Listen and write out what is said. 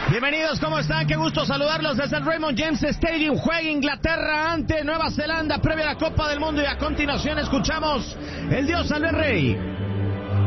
Bienvenidos, ¿cómo están? Qué gusto saludarlos desde el Raymond James Stadium. Juega Inglaterra ante Nueva Zelanda previa a la Copa del Mundo y a continuación escuchamos el Dios Albert Rey.